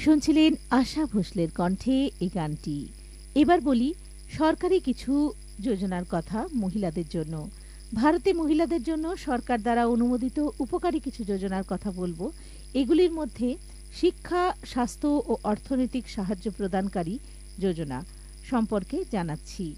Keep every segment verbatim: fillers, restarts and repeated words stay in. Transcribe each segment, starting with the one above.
শুনছিলেন আশা ভোসলের কণ্ঠে এই গানটি। এবার বলি সরকারি কিছু যোজনার কথা মহিলাদের জন্য। ভারতে মহিলাদের জন্য সরকার দ্বারা অনুমোদিত উপকারী কিছু যোজনার কথা বলবো। এগুলির মধ্যে শিক্ষা, স্বাস্থ্য ও অর্থনৈতিক সাহায্য প্রদানকারী যোজনা সম্পর্কে জানাচ্ছি।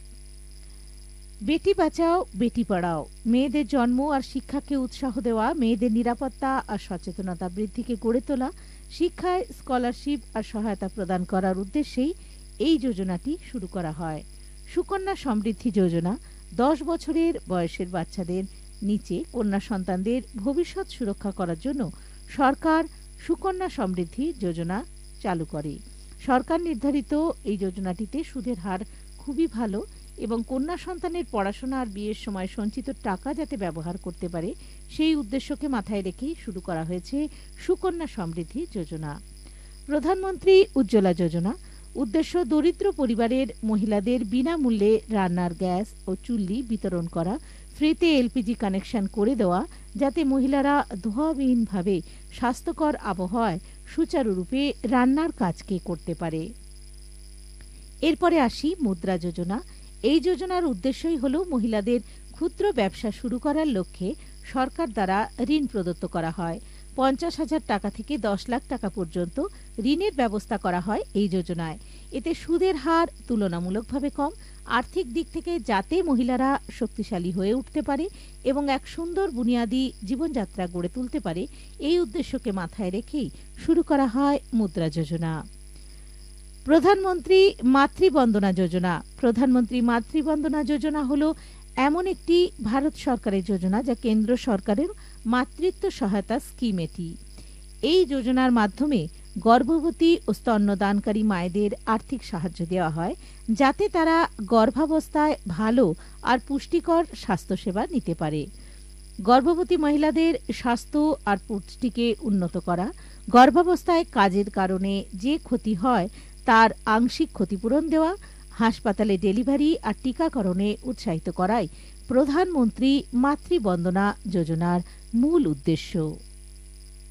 বেটি বাঁচাও বেটি পড়াও, মেয়েদের জন্ম আর শিক্ষাকে উৎসাহ দেওয়া, মেয়েদের নিরাপত্তা আর সচেতনতা বৃদ্ধিকে গড়ে তোলা, শিক্ষায় স্কলারশিপ আর সহায়তা প্রদান করার উদ্দেশ্যেই এই যোজনাটি শুরু করা হয়। সুকন্যা সমৃদ্ধি যোজনা দশ বছরের বয়সের বাচ্চাদের নিচে কন্যা সন্তানদের ভবিষ্যৎ সুরক্ষা করার জন্য সরকার সুকন্যা সমৃদ্ধি যোজনা চালু করে। সরকার নির্ধারিত এই যোজনাটিতে সুদের হার খুবই ভালো এবং কন্যা সন্তানের পড়াশোনা আর বিয়ের সময় সঞ্চিত টাকা যাতে ব্যবহার করতে পারে সেই উদ্দেশ্যকে মাথায় রেখেই শুরু করা হয়েছে সুকন্যা সমৃদ্ধি যোজনা। প্রধানমন্ত্রী উজ্জ্বলা যোজনা উদ্দেশ্য দরিদ্র পরিবারের মহিলাদের বিনামূল্যে রান্নার গ্যাস ও চুল্লি বিতরণ করা, ফ্রিতে এলপিজি কানেকশন করে দেওয়া যাতে মহিলারা ধোঁয়াবিহীনভাবে স্বাস্থ্যকর আবহাওয়ায় সুচারুরূপে রান্নার কাজকে করতে পারে। এরপরে আসি মুদ্রা যোজনা। এই যোজনার উদ্দেশ্যই হল মহিলাদের ক্ষুদ্র ব্যবসা শুরু করার লক্ষ্যে সরকার দ্বারা ঋণ প্রদত্ত করা হয়। পঞ্চাশ হাজার টাকা থেকে দশ লাখ টাকা পর্যন্ত ঋণের ব্যবস্থা করা হয় এই যোজনায়। এতে সুদের হার তুলনামূলকভাবে কম, আর্থিক দিক থেকে যাতে মহিলারা শক্তিশালী হয়ে উঠতে পারে এবং এক সুন্দর বুনিয়াদী জীবনযাত্রা গড়ে তুলতে পারে এই উদ্দেশ্যকে মাথায় রেখেই শুরু করা হয় মুদ্রা যোজনা। প্রধানমন্ত্রী মাতৃবন্দনা যোজনা। প্রধানমন্ত্রী মাতৃবন্দনা যোজনা হল এমন একটি ভারত সরকারের যোজনা যা কেন্দ্র সরকারের মাতৃত্ব সহায়তা স্কিম। এটি এই যোজনার মাধ্যমে গর্ভবতী ও স্তন্যদানকারী মায়েদের আর্থিক সাহায্য দেওয়া হয় যাতে তারা গর্ভাবস্থায় ভালো আর পুষ্টিকর স্বাস্থ্যসেবা নিতে পারে। গর্ভবতী মহিলাদের স্বাস্থ্য আর পুষ্টিকে উন্নত করা, গর্ভাবস্থায় কাজের কারণে যে ক্ষতি হয় তার আংশিক ক্ষতিপূরণ দেওয়া, হাসপাতালে ডেলিভারি আর টিকাকরণে উৎসাহিত করাই প্রধানমন্ত্রী মাতৃবন্দনা যোজনার মূল উদ্দেশ্য।